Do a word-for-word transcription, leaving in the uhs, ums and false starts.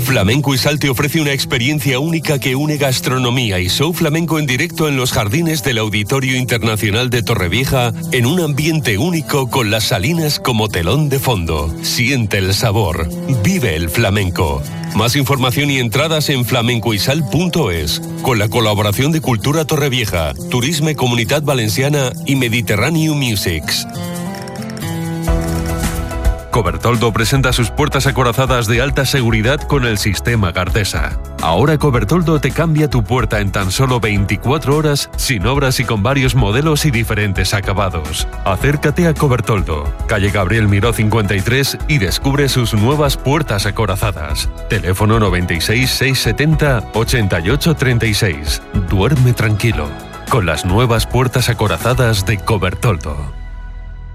Flamenco y Sal te ofrece una experiencia única que une gastronomía y show flamenco en directo en los jardines del Auditorio Internacional de Torrevieja, en un ambiente único con las salinas como telón de fondo. Siente el sabor, vive el flamenco. Más información y entradas en flamencoisal punto es, con la colaboración de Cultura Torrevieja, Turisme Comunitat Valenciana y Mediterranean Musics. Cobertoldo presenta sus puertas acorazadas de alta seguridad con el sistema Gardesa. Ahora Cobertoldo te cambia tu puerta en tan solo veinticuatro horas, sin obras y con varios modelos y diferentes acabados. Acércate a Cobertoldo, calle Gabriel Miró cincuenta y tres, y descubre sus nuevas puertas acorazadas. Teléfono noventa y seis, seiscientos setenta, ochenta y ocho treinta y seis. Duerme tranquilo con las nuevas puertas acorazadas de Cobertoldo.